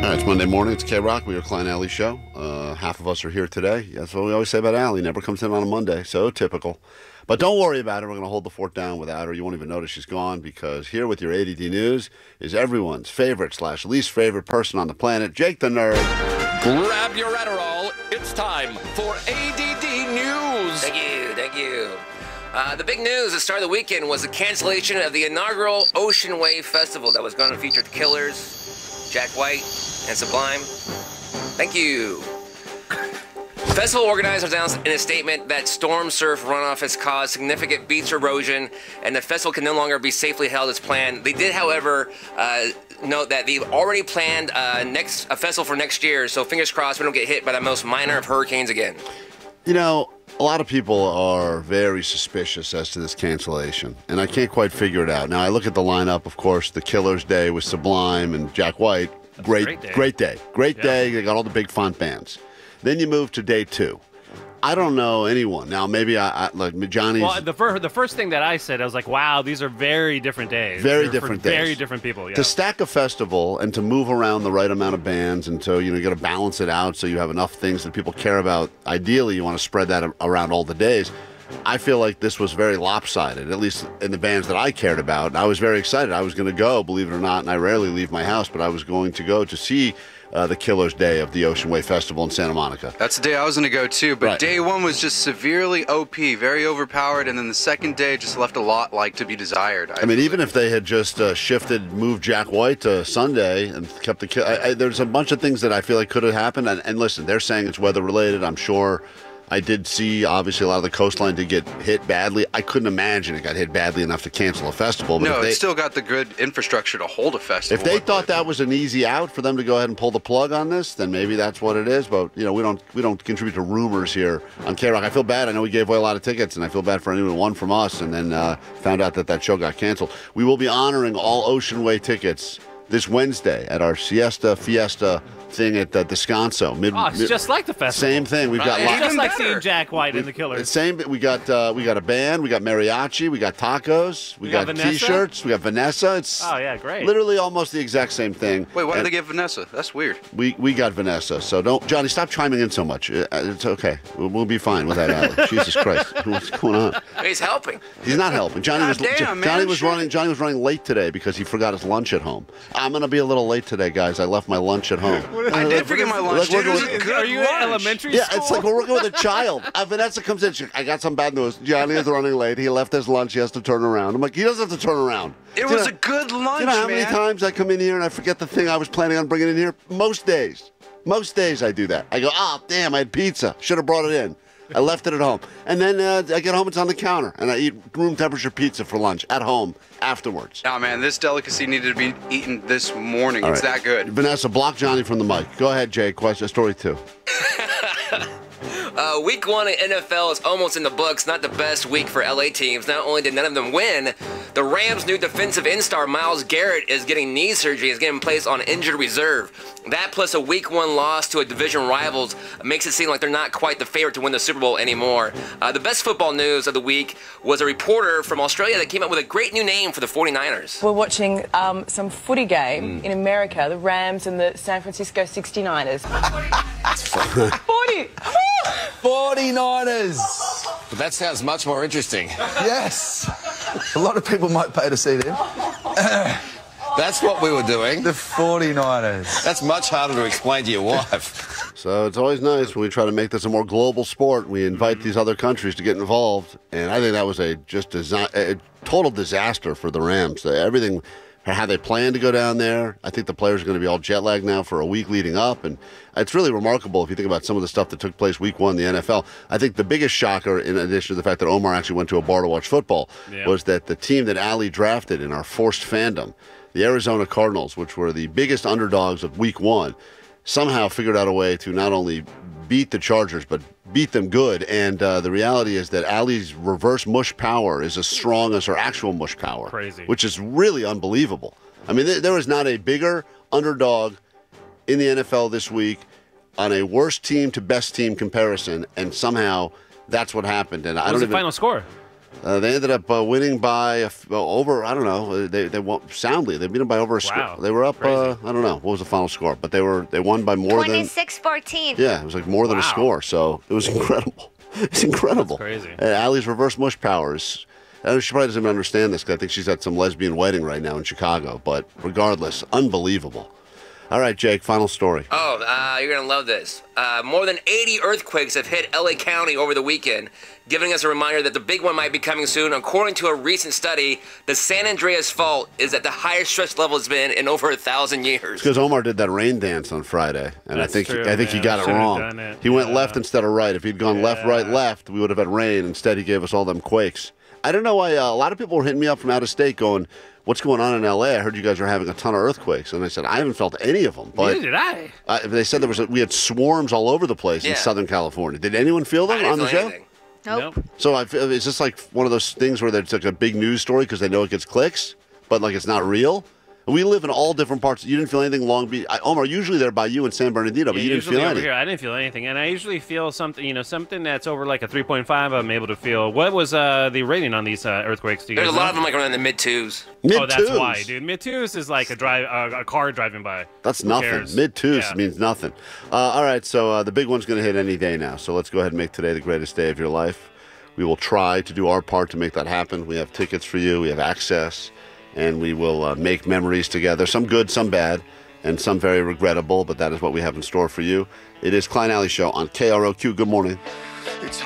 All right, it's Monday morning. It's K-Rock. We are Klein Alley Show. Half of us are here today. That's what we always say about Alley. Never comes in on a Monday. So typical. But don't worry about it. We're going to hold the fort down without her. You won't even notice she's gone, because here with your ADD News is everyone's favorite / least favorite person on the planet, Jake the Nerd. Grab your Adderall. It's time for ADD News. Thank you. The big news at the start of the weekend was the cancellation of the inaugural Ocean Wave Festival that was going to feature The Killers, Jack White, and Sublime. Thank you. Festival organizers announced in a statement that storm surf runoff has caused significant beach erosion, and the festival can no longer be safely held as planned. They did, however, note that they've already planned a festival for next year, so fingers crossed we don't get hit by the most minor of hurricanes again. You know, a lot of people are very suspicious as to this cancellation, and I can't quite figure it out. Now, I look at the lineup, of course, the Killers Day with Sublime and Jack White. Great day. They got all the big font bands. Then you move to day 2. I don't know anyone. Now, maybe I like Johnny's. Well, the first thing that I said, I was like, wow, these are very different days. Very different days. Very different people, yeah. To stack a festival and to move around the right amount of bands, and so, you got to balance it out so you have enough things that people care about. Ideally, you want to spread that around all the days. I feel like this was very lopsided, at least in the bands that I cared about. And I was very excited. I was going to go, believe it or not, and I rarely leave my house, but I was going to go to see the Killers Day of the Ocean Wave Festival in Santa Monica. That's the day I was going to go too, but Right. Day 1 was just severely OP, very overpowered, and then the second day just left a lot to be desired. I mean, even if they had just moved Jack White to Sunday and kept the there's a bunch of things that I feel like could have happened. And listen, they're saying it's weather related. I'm sure. I did see, obviously, a lot of the coastline did get hit badly. I couldn't imagine it got hit badly enough to cancel a festival. But no, it's still got the good infrastructure to hold a festival. If they thought that was an easy out for them to go ahead and pull the plug on this, then maybe that's what it is. But we don't contribute to rumors here on K-Rock. I feel bad. I know we gave away a lot of tickets, and I feel bad for anyone who won from us and then found out that show got canceled. We will be honoring all Ocean Way tickets this Wednesday at our Siesta Fiesta thing at the Descanso. It's just like the festival. Same thing. We've got It's just like better. seeing Jack White and the Killers. Same. We got a band. We got mariachi. We got tacos. We got Vanessa? T-shirts. We got Vanessa. It's Great. literally almost the exact same thing. Wait, why did they get Vanessa? That's weird. We got Vanessa. So don't, Johnny, stop chiming in so much. It's okay. We'll be fine without Allie. Jesus Christ, what's going on? He's helping. He's not helping. Johnny was running late today because he forgot his lunch at home. I'm gonna be a little late today, guys. I left my lunch at home. I did forget my lunch. Dude, it was a good Are you in lunch. elementary Yeah, school? it's like we're working with a child. Vanessa comes in. I got some bad news. Johnny is running late. He left his lunch. He has to turn around. I'm like, he doesn't have to turn around. It was a good lunch, You know how man. many times I come in here and I forget the thing I was planning on bringing in here? Most days. Most days I do that. I go, damn, I had pizza. Should have brought it in. I left it at home. And then I get home, it's on the counter. And I eat room temperature pizza for lunch at home afterwards. Oh, man, this delicacy needed to be eaten this morning. All It's right. that good. Vanessa, block Johnny from the mic. Go ahead, Jay. Story 2. Week 1 in NFL is almost in the books. Not the best week for LA teams. Not only did none of them win, the Rams' new defensive star Myles Garrett is getting knee surgery. Is getting placed on injured reserve. That plus a Week 1 loss to a division rivals makes it seem like they're not quite the favorite to win the Super Bowl anymore. The best football news of the week was a reporter from Australia that came up with a great new name for the 49ers. We're watching some footy game in America, the Rams and the San Francisco 69ers. 40! 49ers! But that sounds much more interesting. Yes! A lot of people might pay to see them. That's what we were doing. The 49ers. That's much harder to explain to your wife. So it's always nice when we try to make this a more global sport. We invite these other countries to get involved. And I think that was a total disaster for the Rams. Everything, how they planned to go down there. I think the players are going to be all jet lagged now for a week leading up. And it's really remarkable if you think about some of the stuff that took place Week 1 in the NFL. I think the biggest shocker, in addition to the fact that Omar actually went to a bar to watch football, was that the team that Allie drafted in our forced fandom, the Arizona Cardinals, which were the biggest underdogs of Week 1, somehow figured out a way to not only beat the Chargers, but beat them good. And the reality is that Allie's reverse mush power is as strong as her actual mush power. Crazy. Which is really unbelievable. I mean, there is not a bigger underdog in the NFL this week on a worst team to best team comparison, and somehow that's what happened. And What was the final score? They ended up winning by over, I don't know, they won soundly. They beat them by over a score. They were up, I don't know, what was the final score? But they won by more than 26-14. Yeah, it was like more than a score. So it was incredible. It's incredible. That's crazy. Allie's reverse mush powers. She probably doesn't even understand this because I think she's at some lesbian wedding right now in Chicago. But regardless, unbelievable. All right, Jake, final story. Oh, you're going to love this. More than 80 earthquakes have hit L.A. County over the weekend, giving us a reminder that the big one might be coming soon. According to a recent study, the San Andreas Fault is at the highest stress level it's been in over 1,000 years. Because Omar did that rain dance on Friday, and That's I think true, he got it wrong. He went left instead of right. If he'd gone left, right, left, we would have had rain. Instead, he gave us all them quakes. I don't know why a lot of people were hitting me up from out of state going, what's going on in L.A.? I heard you guys are having a ton of earthquakes. And I said, I haven't felt any of them. But neither did I. They said we had swarms all over the place in Southern California. Did anyone feel them on the show? Anything. Nope. So is this like one of those things where it's like a big news story because they know it gets clicks, but like it's not real? We live in all different parts. You didn't feel anything Long Beach. Omar, usually they're by you in San Bernardino, but you didn't feel anything. Here, I didn't feel anything, and I usually feel something, something that's over like a 3.5. I'm able to feel. What was the rating on these earthquakes? There's a lot of them like around the mid-twos. Oh, that's why, dude. Mid-twos is like a car driving by. That's nothing. Mid-twos means nothing. All right, so the big one's going to hit any day now. So let's go ahead and make today the greatest day of your life. We will try to do our part to make that happen. We have tickets for you. We have access. And we will make memories together, some good, some bad, and some very regrettable, but that is what we have in store for you. It is Klein Alley Show on KROQ. Good morning.